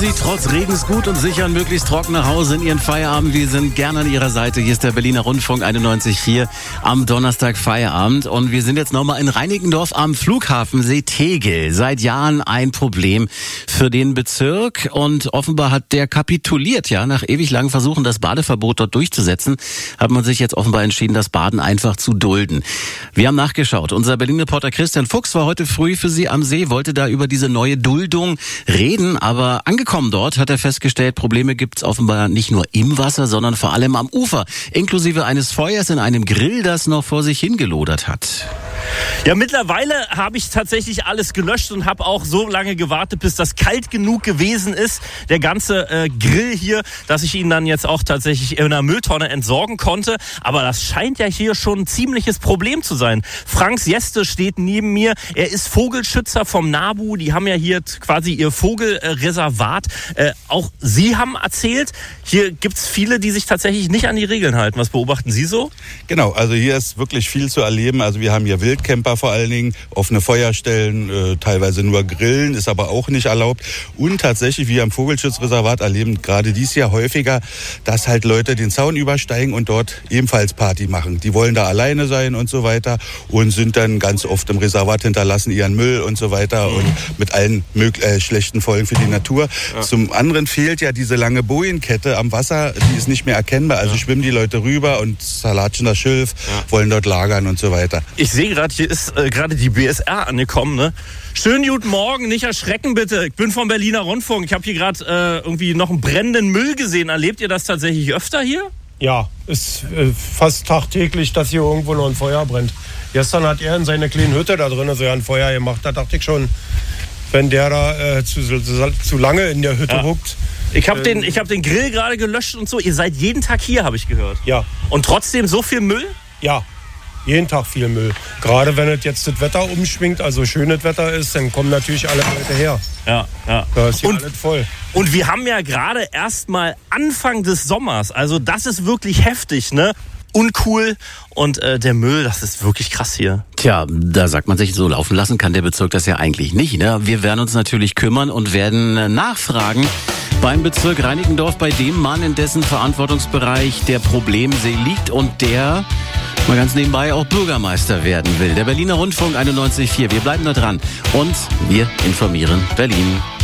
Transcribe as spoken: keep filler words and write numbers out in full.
Sie trotz Regens gut und sicher möglichst trocken nach Hause in Ihren Feierabend. Wir sind gerne an Ihrer Seite. Hier ist der Berliner Rundfunk einundneunzig Komma vier am Donnerstag Feierabend. Und wir sind jetzt nochmal in Reinickendorf am Flughafensee Tegel. Seit Jahren ein Problem für den Bezirk. Und offenbar hat der kapituliert, ja. Nach ewig langen Versuchen, das Badeverbot dort durchzusetzen, hat man sich jetzt offenbar entschieden, das Baden einfach zu dulden. Wir haben nachgeschaut. Unser Berlin-Reporter Christian Fuchs war heute früh für Sie am See, wollte da über diese neue Duldung reden. Aber angekommen dort hat er festgestellt, Probleme gibt es offenbar nicht nur im Wasser, sondern vor allem am Ufer. Inklusive eines Feuers in einem Grill, das noch vor sich hingelodert hat. Ja, mittlerweile habe ich tatsächlich alles gelöscht und habe auch so lange gewartet, bis das kalt genug gewesen ist, der ganze äh, Grill hier, dass ich ihn dann jetzt auch tatsächlich in einer Mülltonne entsorgen konnte. Aber das scheint ja hier schon ein ziemliches Problem zu sein. Franks Jeste steht neben mir. Er ist Vogelschützer vom NABU. Die haben ja hier quasi ihr Vogelreservat. Äh, auch Sie haben erzählt, hier gibt es viele, die sich tatsächlich nicht an die Regeln halten. Was beobachten Sie so? Genau, also hier ist wirklich viel zu erleben. Also wir haben hier Wildcamper vor allen Dingen, offene Feuerstellen, äh, teilweise nur Grillen, ist aber auch nicht erlaubt. Und tatsächlich, wir am Vogelschutzreservat erleben gerade dies Jahr häufiger, dass halt Leute den Zaun übersteigen und dort ebenfalls Party machen. Die wollen da alleine sein und so weiter und sind dann ganz oft im Reservat, hinterlassen ihren Müll und so weiter und mit allen mög- äh, schlechten Folgen für die Natur. Ja. Zum anderen fehlt ja diese lange Bojenkette am Wasser, die ist nicht mehr erkennbar. Also ja. schwimmen die Leute rüber und salatschen das Schilf, ja. wollen dort lagern und so weiter. Ich sehe gerade, hier ist äh, gerade die B S R angekommen, ne? Schönen guten Morgen, nicht erschrecken bitte. Ich bin vom Berliner Rundfunk. Ich habe hier gerade äh, irgendwie noch einen brennenden Müll gesehen. Erlebt ihr das tatsächlich öfter hier? Ja, ist äh, fast tagtäglich, dass hier irgendwo noch ein Feuer brennt. Gestern hat er in seiner kleinen Hütte da drin so ein Feuer gemacht. Da dachte ich schon, wenn der da äh, zu, zu, zu lange in der Hütte huckt. Ja. Ich habe den, ich hab den Grill gerade gelöscht und so. Ihr seid jeden Tag hier, habe ich gehört. Ja. Und trotzdem so viel Müll? Ja. Jeden Tag viel Müll. Gerade wenn es jetzt das Wetter umschwingt, also schönes Wetter ist, dann kommen natürlich alle Leute her. Ja, ja. Da ist hier und, alles voll. Und wir haben ja gerade erst mal Anfang des Sommers. Also das ist wirklich heftig, ne? Uncool. Und äh, der Müll, das ist wirklich krass hier. Tja, da sagt man sich, so laufen lassen kann der Bezirk das ja eigentlich nicht, ne? Wir werden uns natürlich kümmern und werden nachfragen beim Bezirk Reinickendorf, bei dem Mann, in dessen Verantwortungsbereich der Problemsee liegt und der mal ganz nebenbei auch Bürgermeister werden will. Der Berliner Rundfunk einundneunzig Komma vier. Wir bleiben da dran und wir informieren Berlin.